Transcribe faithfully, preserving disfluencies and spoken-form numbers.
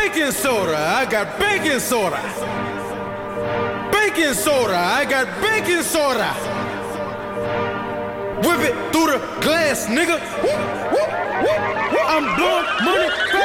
baking soda, I got baking soda. Baking soda, I got baking soda. Whip it through the glass, nigga. I'm blowing money fast.